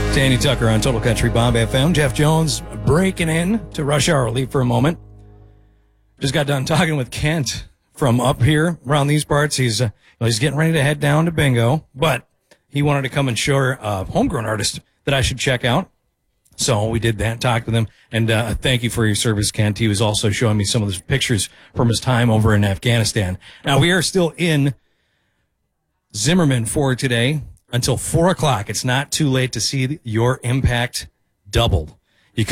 Danny Tucker on Total Country Bob FM. Jeff Jones breaking in to Rush Hour Relief for a moment. Just got done talking with Kent from up here around these parts. He's getting ready to head down to bingo, but he wanted to come and show a homegrown artist that I should check out. So we did that, talked with him, and thank you for your service, Kent. He was also showing me some of the pictures from his time over in Afghanistan. Now, we are still in Zimmerman for today until 4 o'clock. It's not too late to see your impact doubled.